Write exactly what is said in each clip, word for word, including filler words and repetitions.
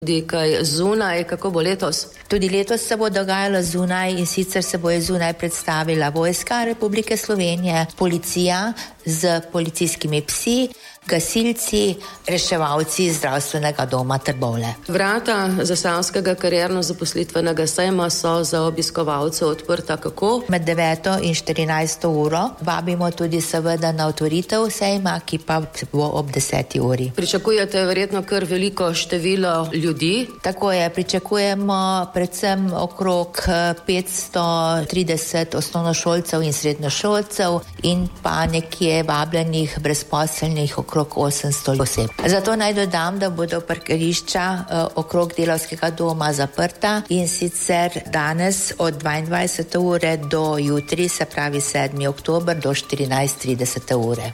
Tudi kaj zunaj, kako bo letos? Tudi letos se bo dogajalo zunaj in sicer se bo zunaj predstavila Vojska Republike Slovenije, policija z policijskimi psi, gasilci, reševalci zdravstvenega doma Trbovlje. Vrata Zasavskega karierno-zaposlitvenega sejma so za obiskovalce odprta kako? Med deveto in štirinajsto uro vabimo tudi seveda na otvoritev sejma, ki pa bo ob deseti uri. Pričakujete verjetno kar veliko število ljudi? Tako je, pričakujemo predvsem okrog petsto trideset osnovnošolcev in srednjošolcev in pa nekje vabljenih brezposelnih okrog osemsto oseb. Zato naj dodam, da bodo parkirišča uh, okrog Delavskega doma zaprta in sicer danes od dvaindvajsete ure do jutri, se pravi sedmi oktober do štirinajst trideset ure.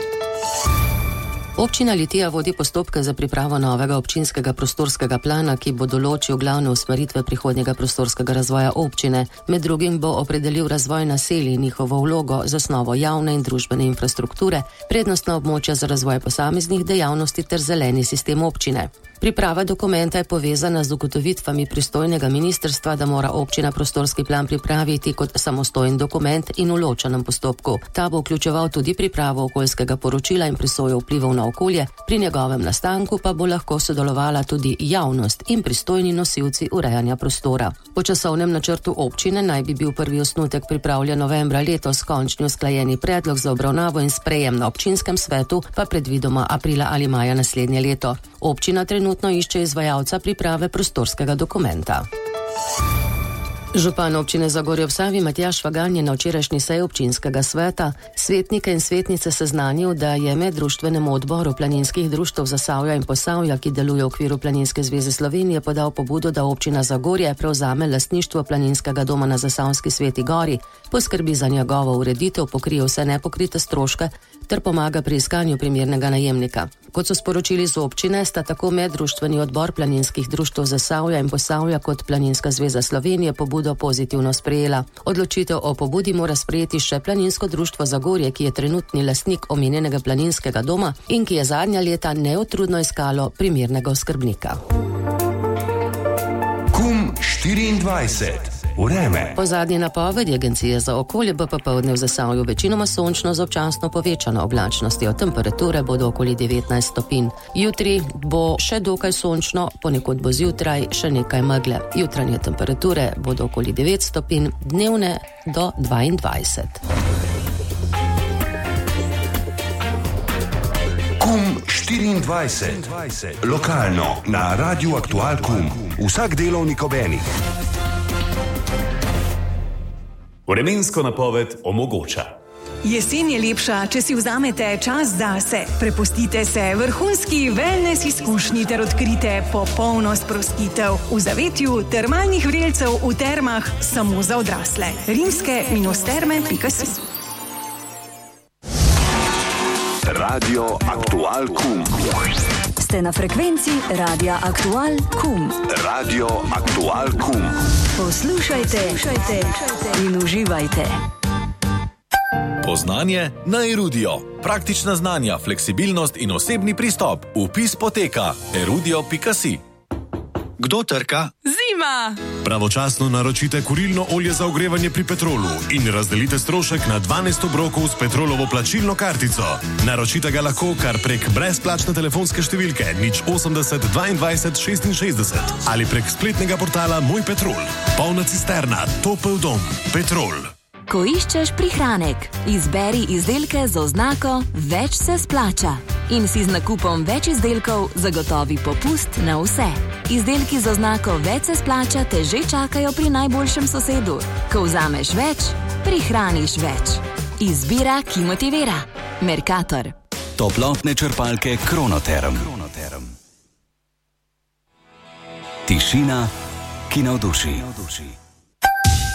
Občina Litija vodi postopke za pripravo novega občinskega prostorskega plana, ki bo določil glavne usmeritve prihodnjega prostorskega razvoja občine. Med drugim bo opredelil razvoj naselij, njihovo vlogo, zasnovo javne in družbene infrastrukture, prednostna območja za razvoj posameznih dejavnosti ter zeleni sistem občine. Priprava dokumenta je povezana z ugotovitvami pristojnega ministrstva, da mora občina prostorski plan pripraviti kot samostojen dokument in v ločenem postopku. Ta bo vključeval tudi pripravo okoljskega poročila in presojo vplivov na okolje, pri njegovem nastanku pa bo lahko sodelovala tudi javnost in pristojni nosilci urejanja prostora. Po časovnem načrtu občine naj bi bil prvi osnutek pripravljen novembra letos, končni usklajeni predlog za obravnavo in sprejem na občinskem svetu pa predvidoma aprila ali maja naslednje leto. Občina trenutno išče izvajalca priprave prostorskega dokumenta. Župan občine Zagorje ob Savi Matjaž Švagan je na včerajšnji seji občinskega sveta svetnike in svetnice seznanil, da je Meddruštvenemu odboru planinskih društev Zasavja in Posavja, ki deluje v okviru Planinske zveze Slovenije, podal pobudo, da občina Zagorje prevzame lastništvo planinskega doma na Zasavski Sveti Gori, poskrbi za njegovo ureditev, pokrije vse nepokrite stroške ter pomaga pri iskanju primernega najemnika. Kot so sporočili z občine, sta tako Meddruštveni odbor planinskih društev Zasavja in Posavja kot Planinska zveza Slovenije pobudo pozitivno sprejela. Odločitev o pobudi mora sprejeti še Planinsko društvo Zagorje, ki je trenutni lastnik omenjenega planinskega doma in ki je zadnja leta neutrudno iskalo primernega oskrbnika. Kum štiriindvajset. Vreme. Po zadnji napovedi Agencije za okolje bo popoldne v Zasavju večinoma sončno z občasno povečano oblačnostjo. Temperature bodo okoli devetnajst stopinj. Jutri bo še dokaj sončno, ponekod bo zjutraj še nekaj megle. Jutranje temperature bodo okoli devet stopinj, dnevne do dvaindvajset. Kum štiriindvajset. Lokalno na Radiu Aktual Kum. Vsak delovnik ob enih. Vremensko napoved omogoča. Jesen je lepša, če si vzamete čas zase. Prepustite se vrhunski wellness izkušnji ter odkrite popolno sprostitev v zavetju termalnih vrelcev v termah samo za odrasle. rimske terme pika si. Radio Aktual Kum. Ste na frekvenci Radia Aktual Kum. Radio Aktual Kum. Poslušajte, poslušajte in uživajte. Poznanje na Erudio. Praktična znanja, fleksibilnost in osebni pristop. Vpis poteka erudio pika si. Kdo trka? Zima! Pravočasno naročite kurilno olje za ogrevanje pri Petrolu in razdelite strošek na dvanajst obrokov s Petrolovo plačilno kartico. Naročite ga lahko kar prek brezplačne telefonske številke nič osemdeset dvaindvajset šestinšestdeset ali prek spletnega portala Moj Petrol. Polna cisterna, topel dom. Petrol. Ko iščeš prihranek, izberi izdelke z oznako Več se splača in si z nakupom več izdelkov zagotovi popust na vse. Izdelki z oznako Več se splača te že čakajo pri najboljšem sosedu. Ko vzameš več, prihraniš več. Izbira, ki motivira. Mercator. Toplotne črpalke Kronoterm. Tišina, ki navduši.